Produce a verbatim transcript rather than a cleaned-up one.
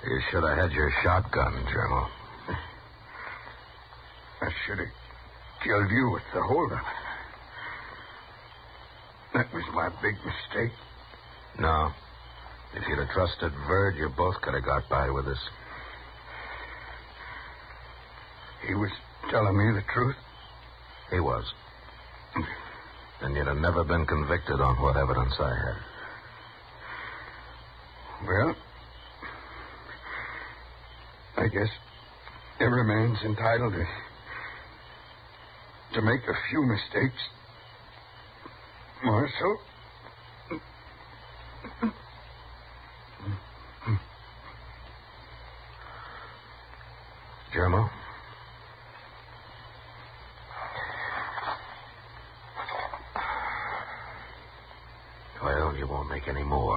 You should have had your shotgun, Germo. I should have killed you with the holdup. That was my big mistake. No. If you'd have trusted Verd, you both could have got by with this. He was telling me the truth? He was. And you'd have never been convicted on what evidence I had. Well, I guess every man's entitled to, to make a few mistakes. Marshal? Germo? Well, you won't make any more.